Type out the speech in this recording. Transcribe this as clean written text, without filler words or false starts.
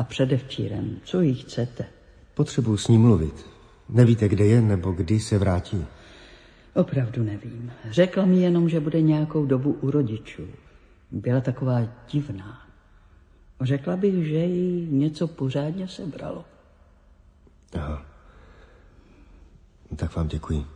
předevčírem. Co jí chcete? Potřebuji s ní mluvit. Nevíte, kde je nebo kdy se vrátí? Opravdu nevím. Řekla mi jenom, že bude nějakou dobu u rodičů. Byla taková divná. Řekla bych, že jí něco pořádně sebralo. Aha. Tak vám děkuji.